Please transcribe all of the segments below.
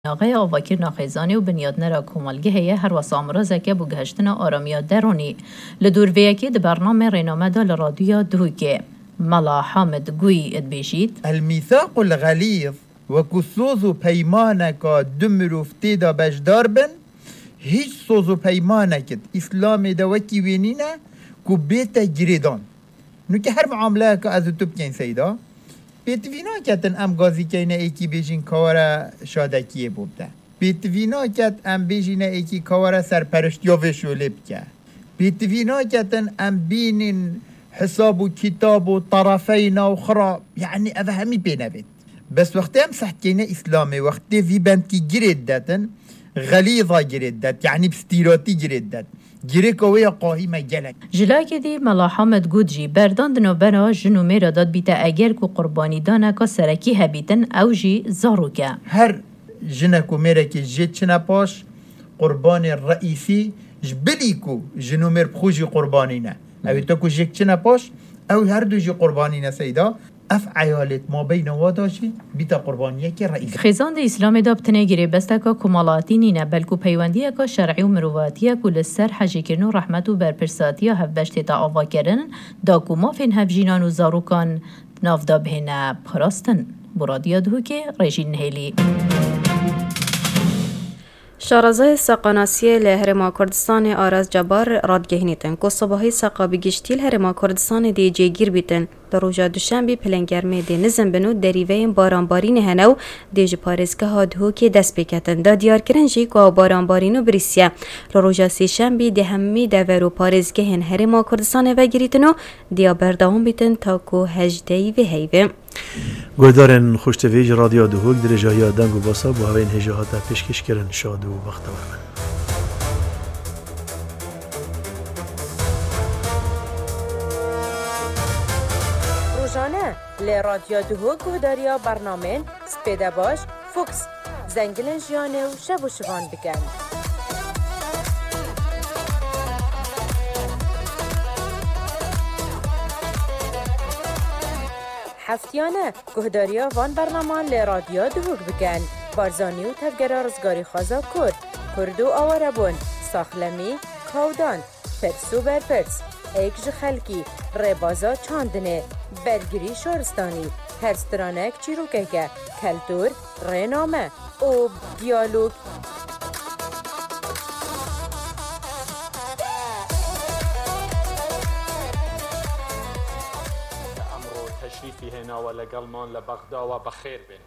آقای آواکر ناخیزانی و بنیادنرا کومالگه هیه هر واسه امروزه که بو گهشتنا آرامیا درونی لدور ویکی ده برنامه رینامه دا لرادویا دوکه ملا حامد گوی ادبیشید الميثاق الغليظ وكسوز پیمانك دمرو فتيدا بجدار بن هیچ سوز پیمانك اسلام دا وكي وينينا كو بيتا جريدان نو که هر معامله که از تو بکن سیدا بیتوینا کتن ام گازی که اینه ایکی بیشین کارا شادکیه بوده بیتوینا کت ام بیشین ایکی کارا سرپرشت یا وشوله بکه بیتوینا کتن ام بینین حساب و کتاب و طرفین و خرا یعنی اوه همی بینوید بس وقتی هم صحت که اینه اسلامه وقتی وی بند که گرید داتن غلیظا گرید دات یعنی بستیراتی گرید دات گیره کوی قاهی مجلک جلای که دی ملا حامد گودجی بردان دنو برا جنو میرا داد بیتا اگر کو قربانی دانا که سرکی هبیتن او جی زارو که هر جنکو میرا که جید چنا پاش قربان رئیسی جبلی کو جنو میر بخوشی قربانی نه اوی تا کو جید چنا پاش او هر دو جی قربانی نه سیدا اف عیالت ما بین واداشی بیتا قربانیه که رئیس خیزان ده اسلام دا بتنه گیره بسته که کمالاتی نینه بلکو پیوندیه که شرعی و مرواتیه که لسر حجی کرن و رحمت و برپرساتیه هف بشتی تا آوا کرن دا که مافین هف جینان و زاروکان ناف دا بهنه پراستن برادیا دهو که رژین هیلی شارزای ساقاناسیه لهرما کردستان آراز جبار رادگهنیتن که صباحی ساقا بگشتیل هرما کردستان دی جیگیر بیتن در روژا دوشنبی پلنگرمه دی نزم بنو دریوه بارانبارین هنو دیج پارزگه ها دهو که دست بکتن دا دیار کرنجی که بارانبارینو بریسیه لروژا سیشنبی دی همی دور و پارزگه هن هرما کردستان و گریتنو دیا برداون بیتن تا که هجدهی و هیوه گویدارن خوشتویج رادیو دهوک در جایی آدنگ و باسا با هاوین هجاهاتا پیشکش کرن شاد و وقت ورمن روزانه لی رادیو دهوک گویداریا برنامه سپیده باش فوکس زنگلن جیانه و شب و شوان بکن هفتیانه گهداریا وان برنامه لی رادیو دهوک بکن بارزانی و تفگره رزگاری خوازا کرد و آواره بون ساخلمی کودان پرسو برپرس ایکج خلکی ربازا چاندنه برگری شارستانی هرسترانک چیروکه کلتور رنامه و دیالوگ تشریفی هنا و لگلمان لبغدا و بخیر بین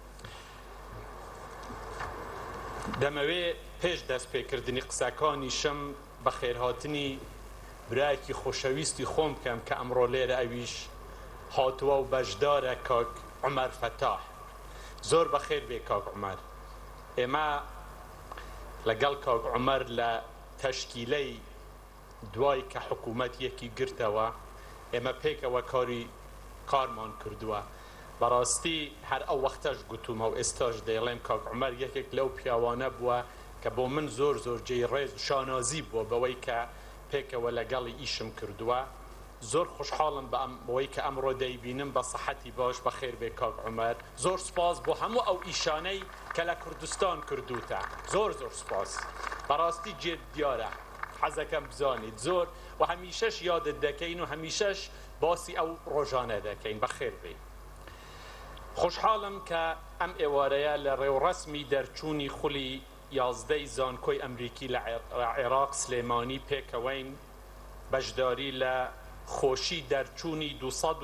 دموی پیش دست پیکردنی قساکانی شم بخیر هاتنی برایکی خوشویستی خوم کم که امرو لیر اویش هاتوا و بجدار کاک عمر فتاح زور بخیر بی کاک عمر اما لگل کاک عمر لتشکیلی دوای که حکومت یکی گرتوا اما پیک و کارمان کردوا براستی هر او وقتش گوتوم و استاج دیلم کاک عمر یکی لو پیاوانه بوا که با من زور جی ریز شانازی بوا بوی که پیک و لگل ایشم کردوا زور خوشحالم بوی که امرو دی بینم با صحتی باش بخیر بی کاک عمر زور سپاس بو همو او ایشانه که لکردستان کردوتا زور سپاس براستی جد دیاره حزکم بزانید زور و همیشش یاد دکین و همیشش باسی او روزانه دکین بخیر بی خوشحالم که ام ایواریا لریو رسمی در چونی خلی 11 زانکوی امریکی لعراق سلیمانی پیکوین بجداری لخوشی در چونی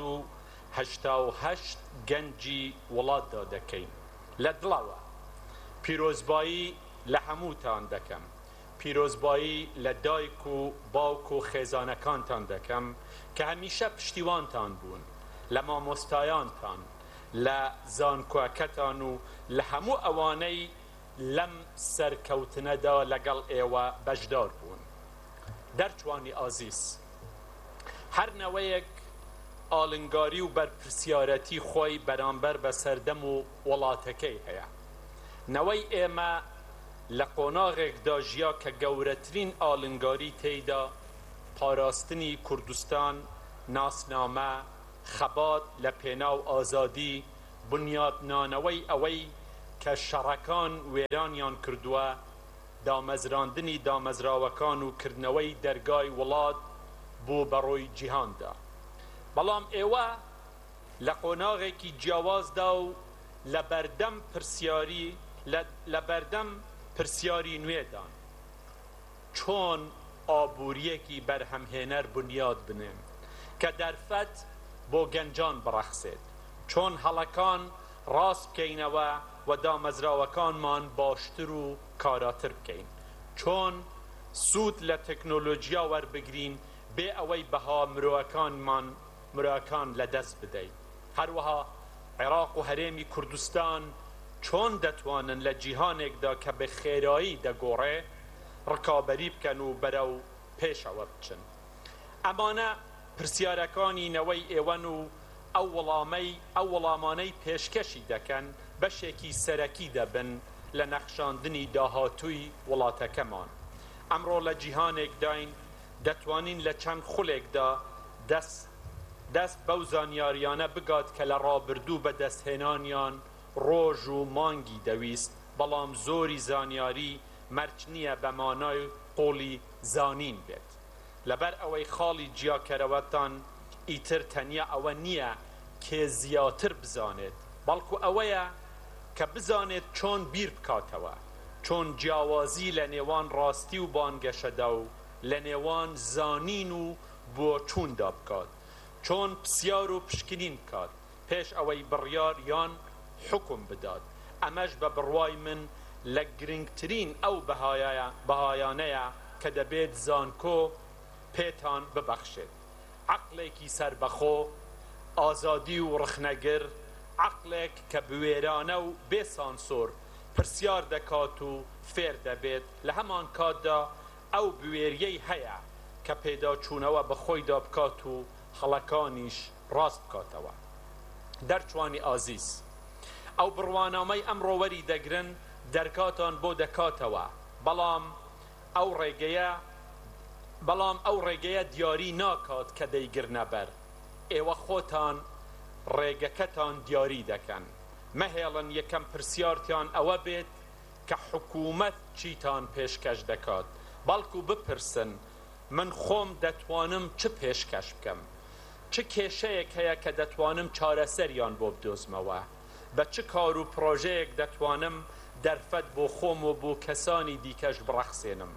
288 گنجی ولاد دادکین لدلاوه پیروزبایی لحموتان دکم پیروزبایی لدایک و باوک و خیزانکانتان دکم که همیشه پشتیوانتان بون لما مستایانتان لزانکوکتان و لهمو اوانه لم سرکوتنه دا لگل ایوه بجدار بون در چوانی عزیز هر نویک آلنگاری و برپرسیارتی خوی برانبر بسردم و ولاتکی هیا نوی ایمه لقوناغک دا جیا که گورترین آلنگاری تیدا پاراستنی کردستان ناسنامه خبات لپینا و آزادی بنیاد نانوی اوی کە شەڕەکان وێرانیان کردووە دامەزراندنی دامەزراوەکان و کردنەوەی دەرگای وڵات بۆ بەڕۆی جیهاندا. بەڵام ئێوە لە قۆناغێکی جیاوازدا و لە بەردەم پرسیاری نوێدان چۆن ئابوووریەکی بەرهەمهێنەر بنیاد بنێن کە دەرفەت بۆ گەنجان بڕەخسێت، چۆن هەڵەکان ڕاست بکەینەوە و دامەزراوەکانمان باشتر و کاراتر بکەین، چۆن سوود لە تەکنۆلۆژیا وەربگرین بێ ئەوەی بەها مرۆڤەکان لەدەست بدەین. هەروەها عێراق و هەرێمی کوردستان چۆن دەتوانن لە جیهانێکدا کە بە خێرایی دەگۆڕێ ڕکابەری بکەن و بەرەو پێشەوە بچن. ئەمانە پرسیارەکانی نەوەی ئێوەن و ئەو وەڵامانەی پێشکەشی دەکەن بەشێکی سەرەکی دەبن لە نەخشاندنی داهاتووی وڵاتەکەمان. ئەمڕۆ لە جیهانێکداین دەتوانین لە چەند خولێکدا دەست بەو زانیاریانە بگات کە لە ڕابردوو بەدەستهێنانیان ڕۆژ و مانگی دەویست، بەڵام زۆری زانیاری مەرج نییە بە مانای قۆڵی زانین بێت. لەبەر ئەوەی خاڵی جیاکەرەوەتان ئیتر تەنیا ئەوە نییە کێ زیاتر بزانێت، بەڵکو ئەوەیە کە بزانێت چۆن بیر بکاتەوە، چۆن جیاوازی لە نێوان ڕاستی و بانگەشەدا و لە نێوان زانین و بۆ چووندا بکات، چۆن پرسیار و پشکنین بکات پێش ئەوەی بڕیار یان حکم بدات. ئەمەش بە بڕوای من لە گرنگترین ئەو بەهایانەیە کە دەبێت زانکۆ پێتان ببەخشێت. عەقلێکی سەربەخۆ، ئازادی و ڕخنەگر، عەقلێک کە بوێرانە و بێ سانسۆر پرسیار دەکات و فێر دەبێت، لە هەمان کاتدا ئەو بوێریەی هەیە کە پێداچوونەوە بەخۆیدا بکات و هەڵەکانیش ڕاست بکاتەوە. دەرچوانی ئازیز، ئەو بڕوانامەی ئەمڕۆوەری دەگرن دەرکاتان بۆ دەکاتەوە، بەڵام ئەو ڕێگەیە دیاری ناکات کە دەیگرنە بەر. ئێوە خۆتان ڕێگەکەتان دیاری دەکەن. مەهێڵن یەکەم پرسیارتان ئەوە بێت کە حکوومەت چیتان پێشکەش دەکات، بەڵکو بپرسن من خۆم دەتوانم چ پێشکەش بکەم، چ کێشەیەک هەیە کە دەتوانم چارەسەریان بۆ بدۆزمەوە، بە چ کار و پرۆژەیەک دەتوانم دەرفەت بۆ خۆم و بۆ کەسانی دیکەش بڕەخسێنم.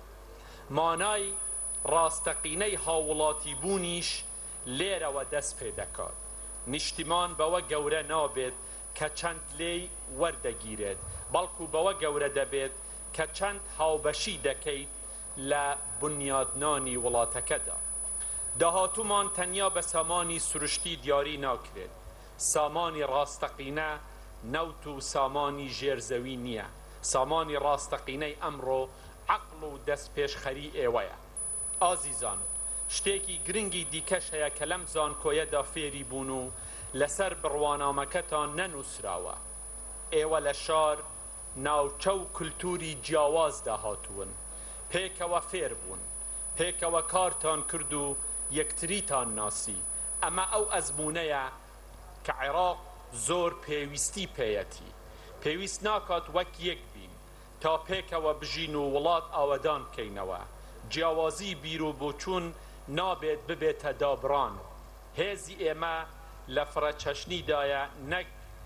مانای ڕاستەقینەی هاوڵاتی بوونیش لێرەوە دەست پێ دەکات. نیشتیمان بەوە گەورە نابێت کە چەند لێی وەردەگیرێت، بەڵکو بەوە گەورە دەبێت کە چەند هاوبەشی دەکەیت لە بنیادنانی وڵاتەکەدا. داهاتوومان تەنیا بە سامانی سروشتی دیاری ناکرێت. سامانی ڕاستەقینە نەوت و سامانی ژێرزەوی نییە. سامانی ڕاستەقینەی ئەمڕۆ عەقڵ و دەست پێشخەری ئێوەیە. ئازیزان، شتێکی گرنگی دیکەش هەیە کە لەم زانکۆیەدا فێری بوون و لەسەر بڕوانامەکەتان نەنووسراوە. ئێوە لە شار ناوچە و کولتوری جیاوازدا هاتوون، پێکەوە فێر بوون، پێکەوە کارتان کرد و یەکتریتان ناسی. ئەمە ئەو ئەزموونەیە کە عێراق زۆر پێویستی پێیەتی. پێویست ناکات وەک یەک بین تا پێکەوە بژین و وڵات ئاوەدان بکەینەوە. جیاوازی بیر و بۆچوون نابێت ببێتە دابڕان. هێزی ئێمە لە فرەچەشنیدایە نەک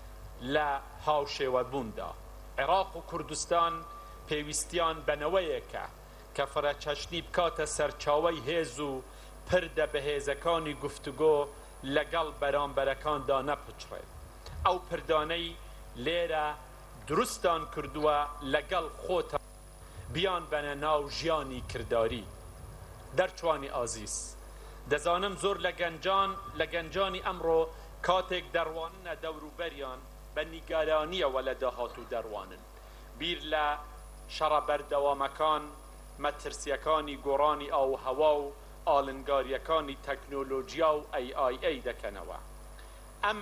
لە هاوشێوەبووندا. عێراق و کوردستان پێویستیان بەنەوەیەکە کە فرەچەشنی بکاتە سەرچاوەی هێز و پردە بەهێزەکانی گفتوگۆ لەگەڵ بەرامبەرەکاندا نەپچڕێت. ئەو پردانەی لێرە دروستان کردووە لەگەڵ خۆتان بیان بەنە ناو ژیانی کردداری. دەرچوانی ئازیز، دەزانم زۆر لە گەنجانی ئەمڕۆ کاتێک دەڕواننە دەوروبەریان بە نیگارانیەوە لە داهاتوو دەڕوانن. بیر لە شەڕە بەردەوامەکان، مەترسیەکانی گۆڕانی ئاوهەوا و ئاڵنگاریەکانی تەکنۆلۆژیا و AIA دەکەنەوە. ئەم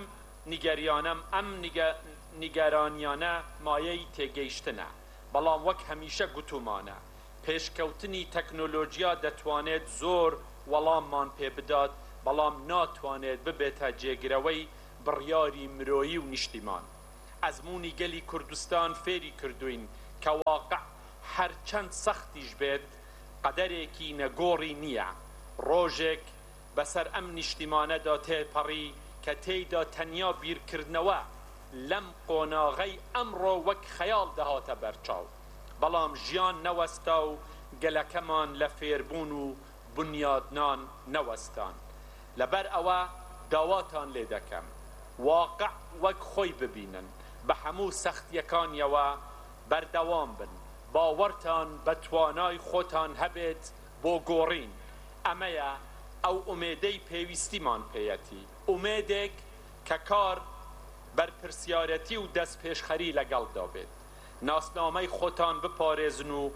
نیگەرانیانە مایەی تێگەیشتنە، بەڵام وەک هەمیشە گوتومانە پێشکەوتنی تەکنۆلۆژیا دەتوانێت زۆر وەڵاممان پێ بدات، بەڵام ناتوانێت ببێتە جێگرەوەی بڕیاری مرۆیی و نیشتیمان. ئەزمموی گەلی کوردستان فێری کردوین کە واقع هەرچەند سەختیش بێت قەدەرێکی نەگۆڕی نییە ڕۆژێک بەسەر ئەم نیشتیمانەدا تێپەڕی کە تێیدا تەنیا بیرکردنەوە لەم قۆناغەی ئەمڕۆ وەک خەیاڵ دەهاتە بەرچاو بەڵام ژیان نەوەستا و گەلەکەمان لە فێربوون و بنیادنان نەوەستان لەبەر ئەوە داواتان لێ دەکەم واقع وەک خۆی ببینن بە هەموو سەختیەکانیەوە بەردەوام بن باوەڕتان بە توانای خۆتان هەبێت بۆ گۆڕین ئەمەیە ئەو ئومێدەی پێویستیمان پێیەتی ئومێدێک کە کار بەرپرسیارەتی و دەست پێشخەری لەگەڵدا بێت ناسنامەی خۆتان بپارێزن و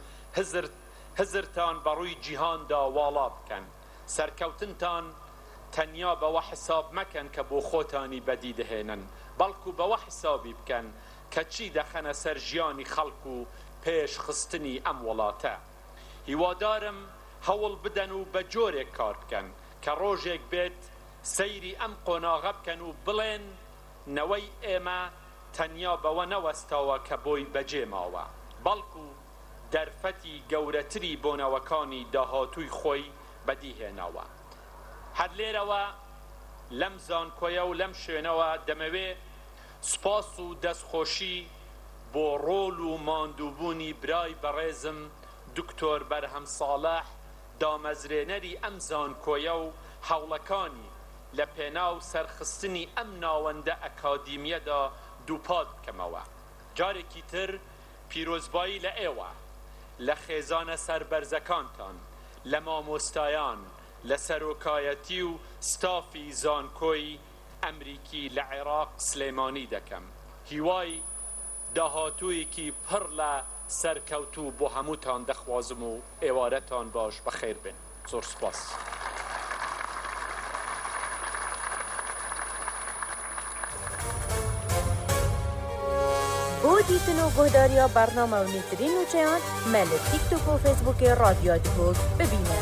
هزرتان بەڕووی جیهاندا واڵا بکەن سەرکەوتنتان تەنیا بەوە حساب مەکەن کە بۆ خۆتانی بەدی دەهێنن بەڵکو بەوە حسابی بکەن کە چی دەخەنە سەر ژیانی خەڵک و پێش خستنی ئەم وڵاتە هیوادارم هەوڵ بدەن و بە جۆرێک کار بکەن کە ڕۆژێک بێت سەیری ئەم قۆناغە بکەن و بڵێن نەوەی ئێمە تەنیا بەوە نەوەستاوە کە بۆی بەجێ ماوە بەڵکو دەرفەتی گەورەتری بۆنەوەکانی داهاتووی خۆی بەدیهێناوە هەر لێرەوە لەم زانکۆیە و لەم شوێنەوە دەمەوێ سوپاس و دەستخۆشی بۆ ڕۆڵ و ماندووبوونی برای بەڕێزم دکتۆر بەرهەم ساڵح دامەزرێنەری ئەم زانکۆیە و هەوڵەکانی لە پێناو سەرخستنی ئەم ناوەندە ئەکادیمیەدا دووپات بکەمەوە جارێکی تر پیرۆزبایی لە ئێوە لە خێزانە سەربەرزەکانتان لە مامۆستایان لە سەرۆکایەتی و ستافی زانکۆی ئەمریکی لە عێراق سلێمانی دەکەم هیوای داهاتوویەکی پڕ لە سەرکەوتوو بۆ هەمووتان دەخوازم و ئێوارەتان باش بەخێر بن زۆر سوپاس بۆ دیتن و گۆداریە بەرنامە و نێترین نوچەیان مە لە تیکتۆک و فێسبووکی ڕادیۆ دهۆک ببینە